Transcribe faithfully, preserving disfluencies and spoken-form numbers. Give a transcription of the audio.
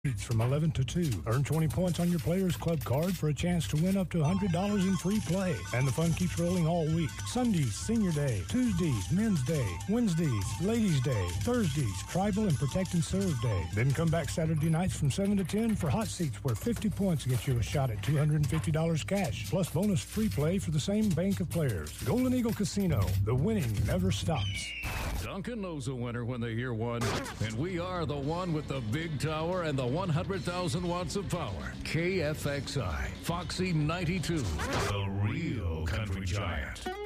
From eleven to two. Earn twenty points on your Players Club card for a chance to win up to one hundred dollars in free play. And the fun keeps rolling all week. Sundays, Senior Day. Tuesdays, Men's Day. Wednesdays, Ladies' Day. Thursdays, Tribal and Protect and Serve Day. Then come back Saturday nights from seven to ten for hot seats where fifty points get you a shot at two hundred fifty dollars cash. Plus bonus free play for the same bank of players. Golden Eagle Casino. The winning never stops. Duncan knows a winner when they hear one. And we are the one with the big tower and the one hundred thousand watts of power. K F X I, Foxy ninety-two, the real country giant.